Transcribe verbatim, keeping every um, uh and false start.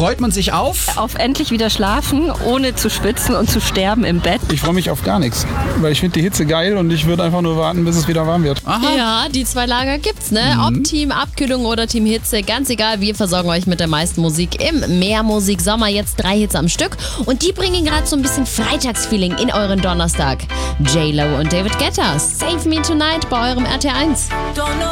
freut man sich auf? Auf endlich wieder schlafen, ohne zu schwitzen und zu sterben im Bett. Ich freue mich auf gar nichts, weil ich finde die Hitze geil und ich würde einfach nur warten, bis es wieder warm wird. Aha. Ja, die zwei Lager gibt's, ne? Mhm. Ob Team Abkühlung oder Team Hitze, ganz egal, wir versorgen euch mit der meisten Musik im Mehrmusik Sommer. Jetzt drei Hits am Stück und die bringen gerade so ein bisschen Freitagsfeeling in euren Donnerstag. J-Lo und David Guetta, Save Me Tonight bei eurem R T eins.